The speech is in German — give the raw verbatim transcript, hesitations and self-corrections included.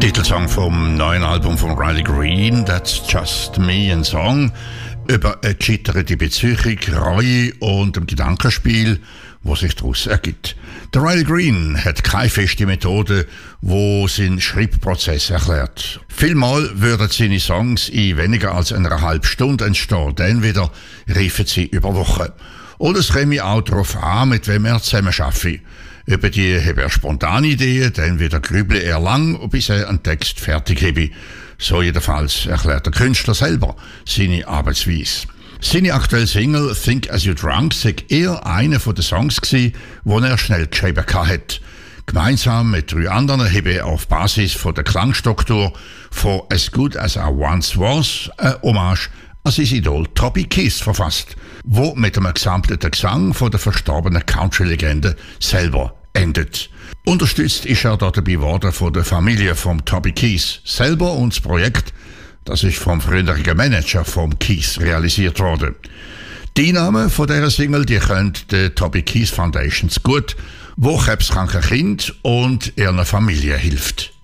Titelsong vom neuen Album von Riley Green, That's Just Me, ein Song über eine gescheiterte Beziehung, Reue und ein Gedankenspiel, was sich daraus ergibt. Der Riley Green hat keine feste Methode, wo seinen Schreibprozess erklärt. Vielmal würden seine Songs in weniger als einer halben Stunde entstehen, dann wieder riefen sie über Wochen. Oder es käme auch darauf an, mit wem er zusammen arbeitet. Über die habe er spontane Ideen, dann wieder grüble er lang, bis er einen Text fertig habe. So jedenfalls erklärt der Künstler selber seine Arbeitsweise. Seine aktuelle Single «Think As You Drunk» sei eher einer von den Songs gewesen, wo er schnell geschrieben hat. Gemeinsam mit drei anderen habe er auf Basis von der Klangstruktur von «As Good As I Once Was» eine Hommage an sein Idol Toby Keith verfasst, wo mit dem gesammelten Gesang von der verstorbenen Country-Legende selber endet. Unterstützt ist er dort dabei worden von der Familie von Toby Keith selber, und das Projekt, das ist vom früheren Manager vom Keith realisiert worden. Die Einnahmen von dieser Single, die könnt der Toby Keith Foundation gut, wo krebskranke Kind und ihrer Familie hilft.